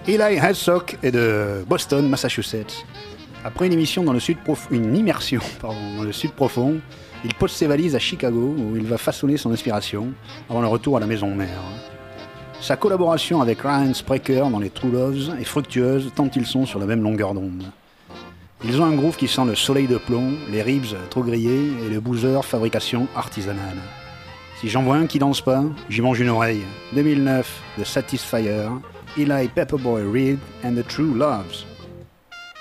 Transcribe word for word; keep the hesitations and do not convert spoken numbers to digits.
Eli Hassock est de Boston, Massachusetts. Après une émission dans le sud prof... une immersion pardon, dans le sud profond, il pose ses valises à Chicago où il va façonner son inspiration avant le retour à la maison mère. Sa collaboration avec Ryan Sprecher dans les True Loves est fructueuse tant ils sont sur la même longueur d'onde. Ils ont un groove qui sent le soleil de plomb, les ribs trop grillés et le boozer fabrication artisanale. Si j'en vois un qui danse pas, j'y mange une oreille. deux mille neuf, The Satisfier, Eli Pepperboy Reed and the True Loves.